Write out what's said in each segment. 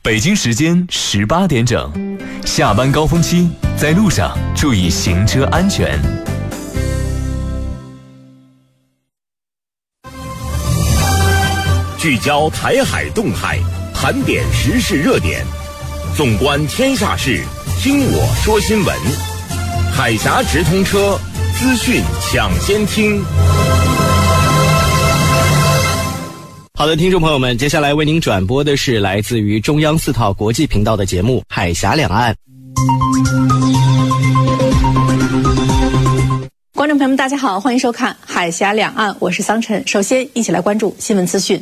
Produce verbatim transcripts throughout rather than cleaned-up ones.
北京时间十八点整，下班高峰期，在路上注意行车安全。 聚焦台海动态，盘点时事热点，纵观天下事，听我说新闻。海峡直通车，资讯抢先听。 好的，听众朋友们，接下来为您转播的是来自于中央四套国际频道的节目《海峡两岸》。 观众朋友们，大家好，欢迎收看《海峡两岸》，我是桑晨。首先，一起来关注新闻资讯。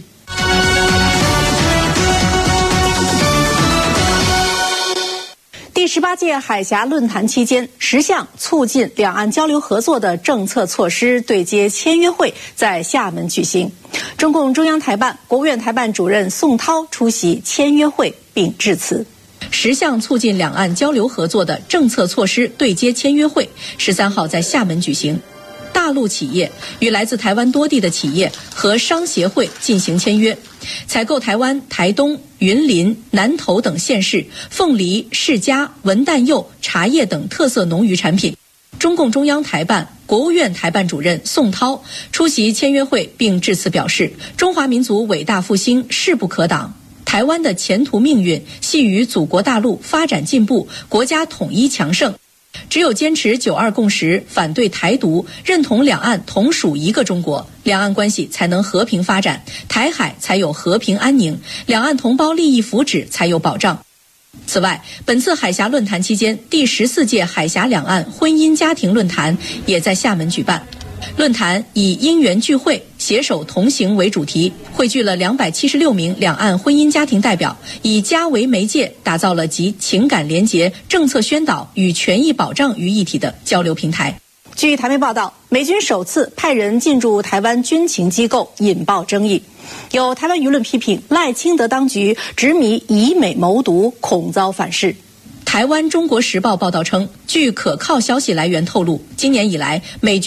第十八届海峡论坛期间，十项促进两岸交流合作的政策措施对接签约会在厦门举行。中共中央台办、国务院台办主任宋涛出席签约会并致辞。十项促进两岸交流合作的政策措施对接签约会十三号在厦门举行。大陆企业与来自台湾多地的企业和商协会进行签约，采购台湾台东、云林、南投等县市凤梨、释迦、文旦柚、茶叶等特色农渔产品。中共中央台办、国务院台办主任宋涛出席签约会并致辞表示，中华民族伟大复兴势不可挡，台湾的前途命运系于祖国大陆发展进步、国家统一强盛。只有坚持九二共识，反对台独，认同两岸同属一个中国，两岸关系才能和平发展，台海才有和平安宁，两岸同胞利益福祉才有保障。此外，本次海峡论坛期间，第十四届海峡两岸婚姻家庭论坛也在厦门举办。论坛以姻缘聚会、携手同行为主题，汇聚了两百七十六名两岸婚姻家庭代表，以家为媒介，打造了集情感联结、政策宣导与权益保障于一体的交流平台。据台媒报道，美军首次派人进驻台湾军情机构，引爆争议。有台湾舆论批评赖清德当局执迷以美谋独，恐遭反噬。台湾《中国时报》报道称，据可靠消息来源透露，今年以来，美军